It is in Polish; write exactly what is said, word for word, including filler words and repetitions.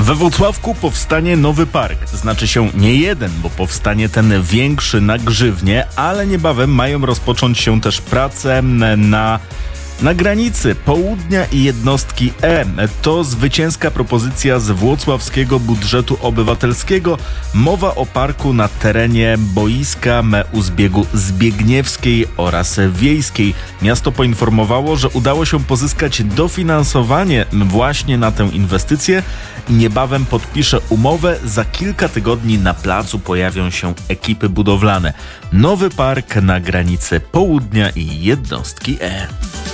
We Włocławku powstanie nowy park. Znaczy się nie jeden, bo powstanie ten większy na Grzywnie, ale niebawem mają rozpocząć się też prace na... Na granicy Południa i jednostki E. To zwycięska propozycja z włocławskiego budżetu obywatelskiego. Mowa o parku na terenie boiska u zbiegu Zbiegniewskiej oraz Wiejskiej. Miasto poinformowało, że udało się pozyskać dofinansowanie właśnie na tę inwestycję i niebawem podpisze umowę. Za kilka tygodni na placu pojawią się ekipy budowlane. Nowy park na granicy Południa i jednostki E.